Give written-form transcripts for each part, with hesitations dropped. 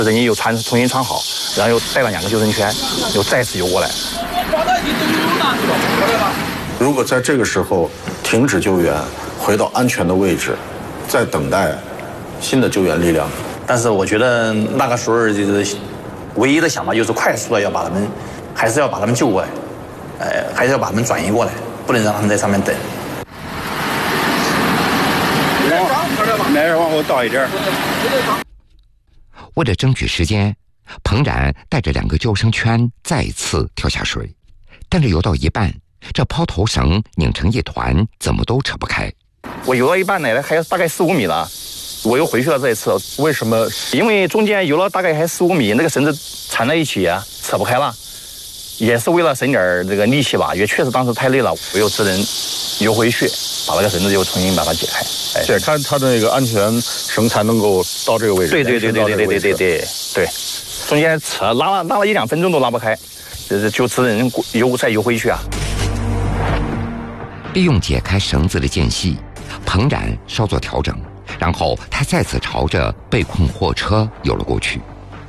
人家又重新穿好，然后又带了2个救生圈，又再次游过来。 如果在这个时候停止救援，回到安全的位置，再等待新的救援力量， 但是我觉得那个时候就是唯一的想法就是快速的要把他们，还是要把他们救过来，还是要把他们转移过来，不能让他们在上面等。 没事，往后倒一点。 为了争取时间，彭然带着2个救生圈再次跳下水，但是游到一半，这抛头绳拧成一团，怎么都扯不开。 我游到一半呢，还有大概4、5米了，我又回去了这一次。为什么？因为中间游了大概还4、5米，那个绳子缠在一起啊，扯不开了。也是为了省点这个力气吧，也确实当时太累了，我又只能游回去，把那个绳子又重新把它解开。 解开它的那个安全绳才能够到这个位置。 对，中间扯拉了1、2分钟都拉不开，就只能再游回去啊。 利用解开绳子的间隙，彭然稍作调整，然后他再次朝着被困货车游了过去。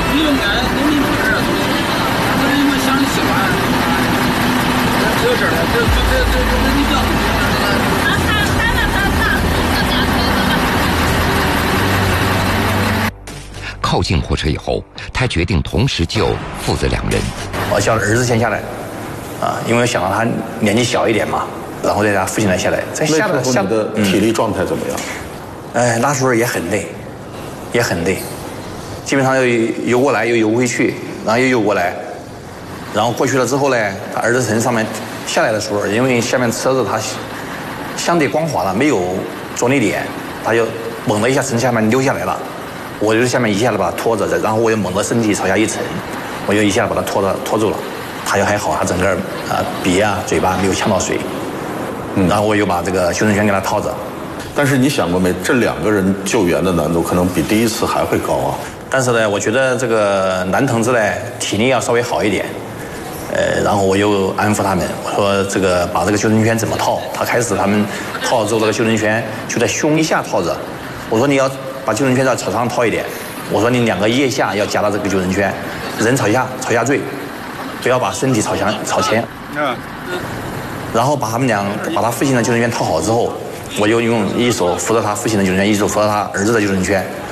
靠近货车以后，他决定同时救父子2人。 我叫儿子先下来，因为想让他年纪小一点嘛，然后再让父亲来下来。 那时候你的体力状态怎么样？ 那时候也很累，基本上又游过来又游回去，然后又游过来，然后过去了之后呢，他儿子从上面下来的时候，因为下面车子它相对光滑了，没有着力点，他就猛的一下从下面溜下来了。我就下面一下子把他拖着，然后我又猛地身体朝下一沉，我就一下把他拖住了。他就还好，他整个鼻啊嘴巴没有呛到水，然后我又把这个救生圈给他套着。 但是你想过没？这2个人救援的难度可能比第一次还会高啊。 但是呢，我觉得这个男同志呢体力要稍微好一点，然后我又安抚他们，我说这个把这个救生圈怎么套？他开始他们套了之后，这个救生圈就在胸以下套着。我说你要把救生圈在朝上套一点，我说你2个腋下要夹到这个救生圈，人朝下坠，不要把身体朝前。然后把他父亲的救生圈套好之后，我就用一手扶着他父亲的救生圈，一手扶着他儿子的救生圈，